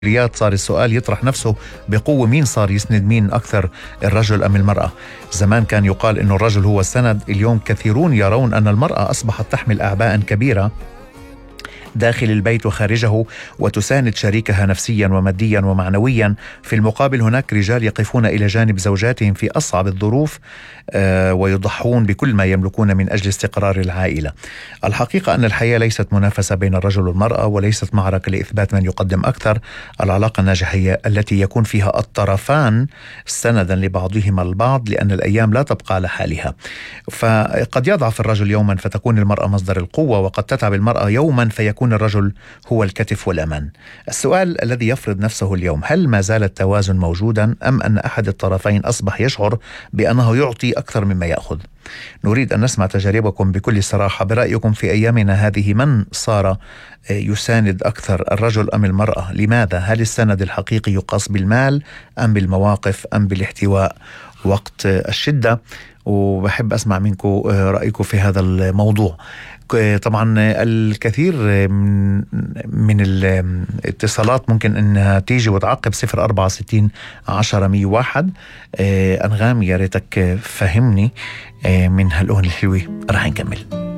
صار السؤال يطرح نفسه بقوة: مين صار يسند مين أكثر، الرجل أم المرأة؟ زمان كان يقال إنه الرجل هو السند، اليوم كثيرون يرون أن المرأة أصبحت تحمل أعباء كبيرة داخل البيت وخارجه، وتساند شريكها نفسيا وماديا ومعنويا. في المقابل هناك رجال يقفون إلى جانب زوجاتهم في أصعب الظروف ويضحون بكل ما يملكون من أجل استقرار العائلة. الحقيقة أن الحياة ليست منافسة بين الرجل والمرأة، وليست معركة لإثبات من يقدم أكثر. العلاقة الناجحة هي التي يكون فيها الطرفان سندا لبعضهما البعض، لأن الأيام لا تبقى على حالها. فقد يضعف الرجل يوما فتكون المرأة مصدر القوة، وقد تتعب المرأة يوما فيكون الرجل هو الكتف والأمان. السؤال الذي يفرض نفسه اليوم: هل ما زال التوازن موجودا، أم أن أحد الطرفين أصبح يشعر بأنه يعطي أكثر مما يأخذ؟ نريد أن نسمع تجاربكم بكل صراحة. برأيكم في أيامنا هذه من صار يساند أكثر، الرجل أم المرأة؟ لماذا؟ هل السند الحقيقي يقاس بالمال أم بالمواقف أم بالاحتواء وقت الشدة؟ وبحب أسمع منكم رأيكم في هذا الموضوع. طبعا الكثير من الاتصالات ممكن أنها تيجي وتعقب 0460 10 101. أنغام، يا ريتك فهمني من هالأغنية الحلوة. رح نكمل.